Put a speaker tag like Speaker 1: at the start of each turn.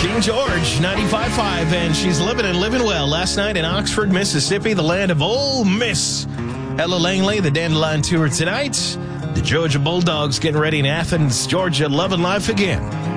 Speaker 1: King George, 95.5, and she's living and living well. Last night in Oxford, Mississippi, the land of Ole Miss. Ella Langley, the Dandelion Tour tonight. The Georgia Bulldogs getting ready in Athens, Georgia, loving life again.